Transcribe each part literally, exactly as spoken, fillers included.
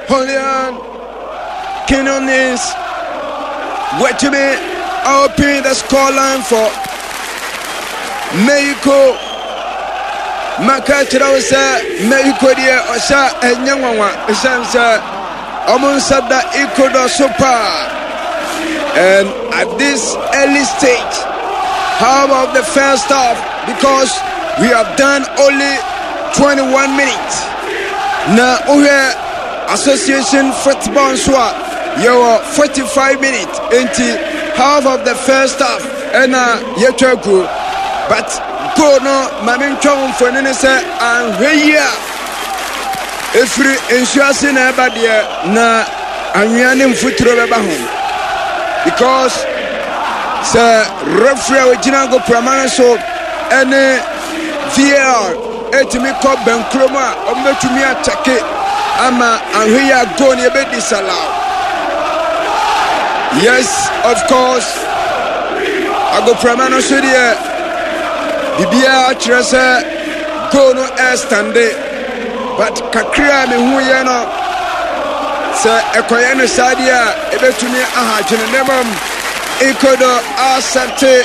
Julian Quinones. What you mean? Open the scoreline for Mexico. Makachira wasa Mexico dia osha enyangwa esansa omunsada ikodo super. And at this early stage, how about the first half? Because we have done only twenty-one minutes. Now, Uhe Association Football Swap, you are forty-five minutes into half of the first half. And uh, you go, but go no, Mamin Chong for Nisa and Raya. If you insurance in Abadia, na Anyanim Futuro Bahum. Because the referee Jinago Pramanaso and V R Etimiko Benkroma Ometumia Take Ama and we are going a bit disallowed. Yes, of course. I go Pramanaso here. Bibia Tresa go no air stande. But Kakria me who you know. Sir Ekoyeno Sadia, Ebetumi Aha, Jenebam, Ekodo Asante,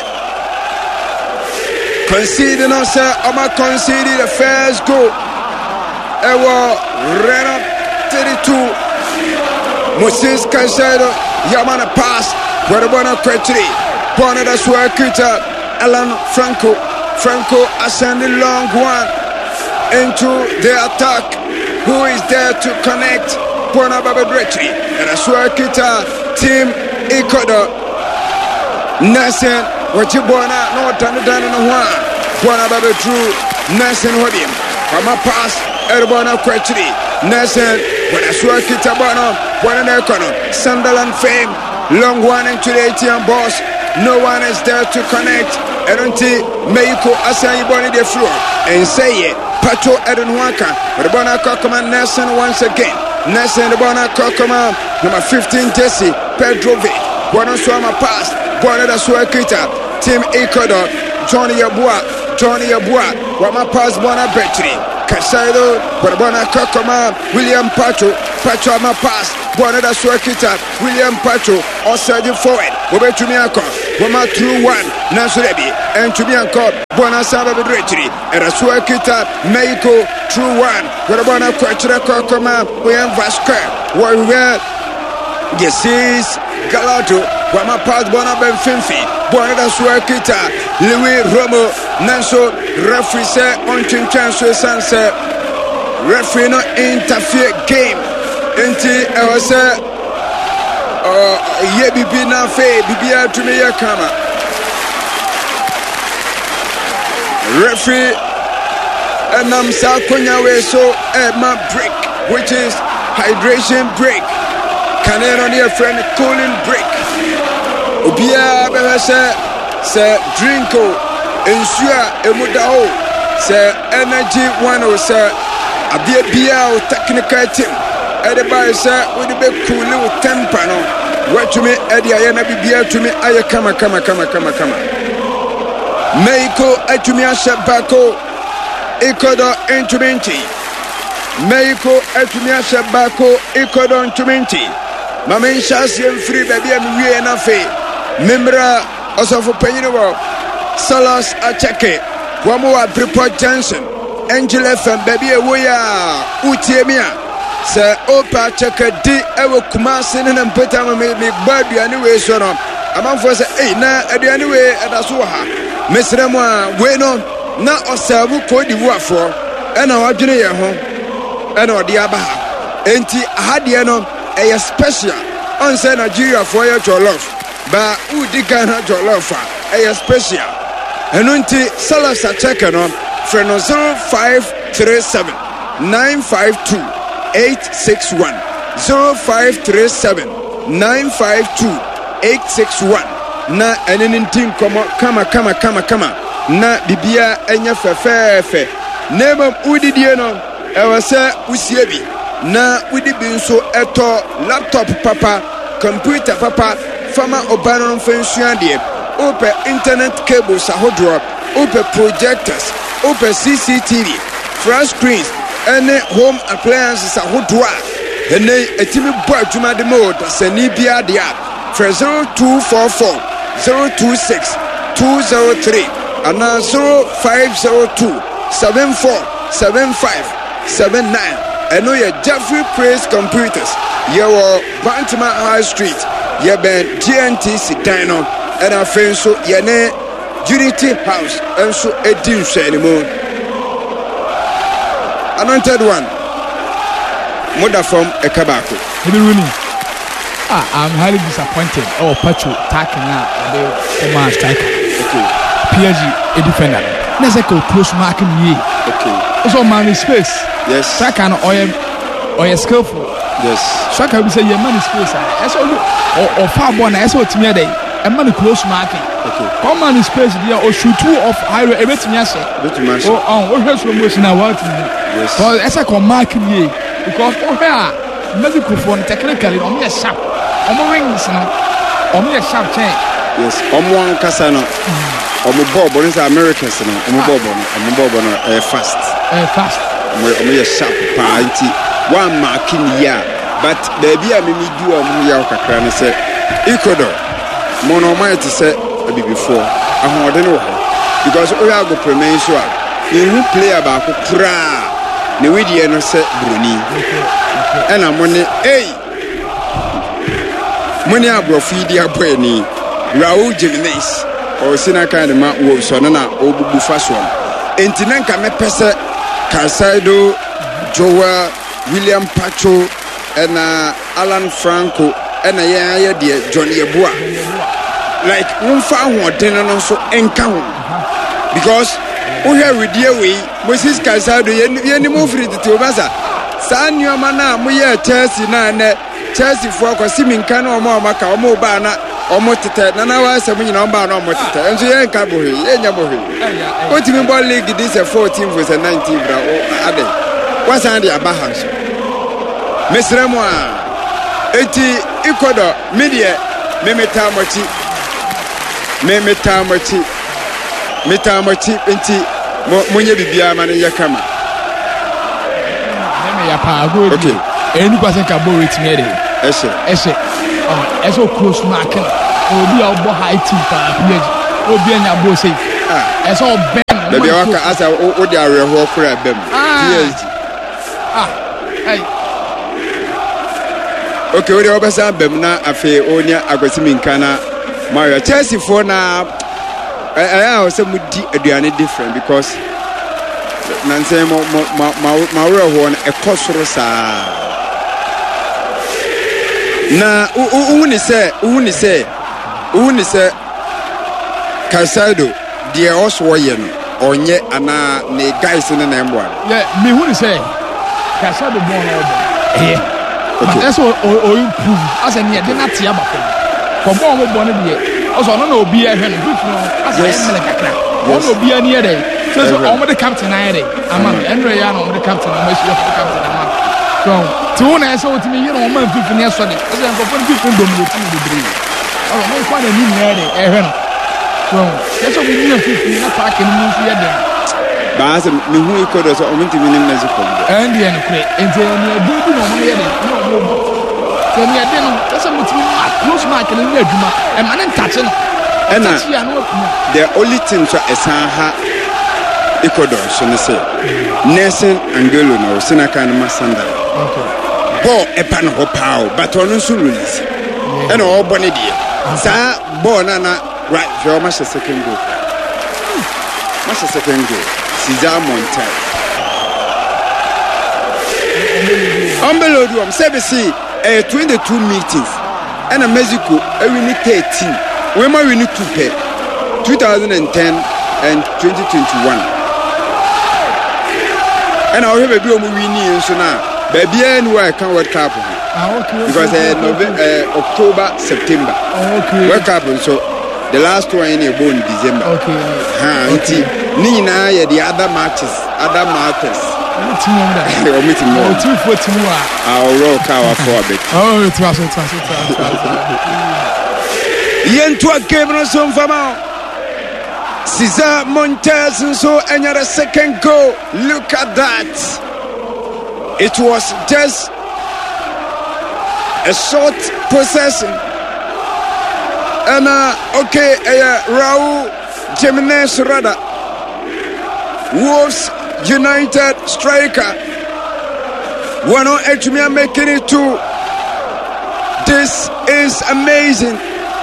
conceding us, Oma conceded the first goal. Ewa ran up thirty-two. Moses Caicedo, Yamana pass, Guadabana Quetri, Bonada Suakita, Alan Franco, Franco ascending long one into the attack. Who is there to connect? Bona Babadretri and a Swakita team Ecuador Nasen Wachibona no Tanadan and one Bona Babadru Nasen Hodim Kama pass Erbona Quetri Nasen when a Swakita Bono one Econo Sunderland fame long one into the A T M boss. No one is there to connect. Erunti Meiko Asayi Boni de floor and say it Pacho Edunwaka Rebona Kokoman Nasen once again. Nelson Bona Kokoma, number fifteen Jesse Pedrovic, Bona Swama pass, Bona da Suakita, Team Ecuador, Johnny Yabua, Johnny Yabua, Wama pass Bona Betri, Casado, Bona Kokoma, William Pacho, Pacho Ama pass, Bona da Suakita, William Pacho, or surging forward, Obetumiako, Wama through one, Nasurebi, and Tumianko, Bona Saba Betri, and a Suakita, Meiko. True one, Gorabana Quatra Kokoma, William Vasquez, Warrior, Gessis, Galato, Wama Paz Bona Benfinfi, Bona Suakita, Louis Romo, Nanso, referee say on Chinchanso Sunset, referee no interfere game, Inti, I was a Yebibi Nafe, Bibia to me, Kama. Referee. And I'm Sakonya way so Emma break, which is hydration break. Can I on your friend cooling break? Ubia Behasa say drinko ensure emudao say energy one or say Abia Bia technical team. Everybody say with the big cool little temper no. What to me Eddie Ayana Bibia to me Aya kama kama kama kama kama. Meiko Etumia Shabako Ecuador instrumenti Mexico etumia Shabako Ecuador instrumenti Mamen Shasiem free baby am we na fe Membra osofo panyino Salas Achake Wamo wa Breport Johnson Angel F M baby we ya utiemia se opa cheke di ewo Kumasi na mpeta me me gbadu anyway so no amanfo se eh na aduane we edaso ha mesremu a we no na osabu ko di wuafo e na wadwene ye ho e na odi aba ha enti ahade no e ye special on say Nigeria for your jollof ba udi Ghana jollof e ye special eno enti salasa check no for no zero five three seven nine five two eight six one zero five three seven nine five two eight six one na enenin komo kama kama kama kama na bibia enya fefefe nema udidie no ewese usiebi na udibi nso eto laptop papa computer papa fama obano mfensua de ope internet cables ahodro ope projectors ope C C T V flash screens and home appliances ahodro ene etimi bo adwuma de mo sani bia de a for zero two four four zero two six two zero three and zero five zero two seven four seven five seven nine. Eno ye Jeffrey Praise Computers. Ye wo Bantama High Street. Ye ben G N T C Dino. And I feel so ye ne Unity House. And so edin she anymore. Anointed one. Mother from Ekabako. Ah, I'm highly disappointed. Oh, Pacho tackling out the Oman striker. Okay. P S G a defender. Let's go close marking ye. Okay. Also, man in space. Yes. Striker no oil oil skillful. Yes. Striker we say yeah man in space. That's all. Or or far born. That's what me there. A man close marking. Okay. Come man in space there or shoot two of highway. A bit me say. Bit me say. Oh, oh, what has we motion now? What? Yes. So that's a come marking ye because oh here medical phone technically on me sharp. On my rings now. On me sharp chain. Yes. On one casano. Omo bobo is Americans no. Omo bobo no. Omo bobo no. Eh fast. Eh fast. Omo omo ye sharp pa nti one marking ya. But baby a me me do omo ya kakra ne say Ecuador. Mono might say be before. Ahode no ho. Because we are go premier so a. You player ba ko kra. Ne we die no say Bruni. And am money hey. Money abrofi di aboani. Raul Jimenez. O sina kind ma wo so na obubu faso enti na nka mepese Casado Joa William Pacho and Alan Franco and ya ya de John Yeboah like umfa ahoden no so enka ho because we here with the way Moses Casado ye ni mo free to obasa sa nneoma na mo ye Chelsea na ne Chelsea fo akwasi minka na o ma maka o mo ba na omo tete na na wa se munyi na omba na omo tete enso ye nka bohe ye nya bohe o timi ball league this is fourteen versus nineteen bra o ade wasan de abaha so mesremo a eti ikodo media memeta mochi memeta mochi meta mochi enti monye bibia ma ne ye kama me ya pa go okay eni kwase ka bo wait me dey ese ese oh eso close marking obi a obo high team pa pledge obi anya bo say ah eso ben baby waka asa o de areho kura bem P S G ah hey okay o de obesa bem na afi onia agosimi nkana Mario Chelsea for na I I say mudi aduane different because nanse mo ma ma ma reho na ekosoro saa na uhuni se uhuni se uhuni se Casado de oswo ye no onye ana ne guys ne na emwa yeah me huni se Casado born obo eh okay eso o improve as en ye de na tia ba ko ko mo born de also no na obi e hwe no fit no as en mele kakra o no obi ani e de so so o mo de captain na de ama enre ya no mo de captain na ma shi captain ama so tu na eso ti mi yiro o ma fifi ne so de o se nko fon fifi ndom le ti de bre o mo kwa na ni na de e hwe no so eso mi ni fifi na pa ke ni mu fi ye de ba se mi hu ikodo so o mi ti mi nim na zi ko and ye no kre ente ni e du du no mo ye de no mo mo so ni e de no eso mo ti ma close mark ni aduma e ma ne ntache no and the only thing so esan ha Ecuador so ne say Nelson Angelo no sina kan ma sanda okay ball e pa no pao but ono so release e no obo ne die sa ball na na right for ma second goal ma second goal Cesar Montes Ambelo do am say see eh twenty-two meetings and Mexico e win thirteen we ma win two pair twenty ten and twenty twenty-one and I have a bit of winning so now baby anywhere can World Cup ah okay because uh, November uh, October September okay World Cup so the last one in born December okay ha nti ni na ye the other matches other matches meeting on that o meeting more o two for two ah o roll car for a bit oh it was it was it was yen to a game no so fama Cesar Montes and so another second goal. Look at that. It was just a short possession. And uh, okay, uh, Raul Jimenez Rada, Wolves United striker. One on Echimia making it two. This is amazing.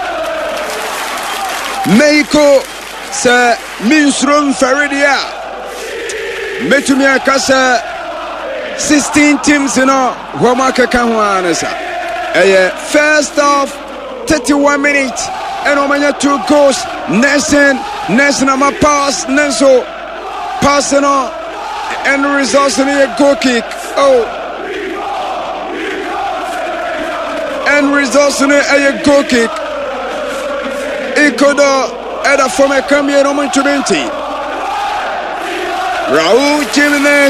Meiko se Minsrum Faridia. Metumia Kasa sixteen teams in all. Wamaka Kahuanasa. A first half thirty-one minutes. And Omania two goals. Nelson, Nelson Ama pass, Nenso passing on. And results in a goal kick. Oh. And results in a goal kick. Ikodo at a former Cambia Roman Trinity. Raul Jimenez.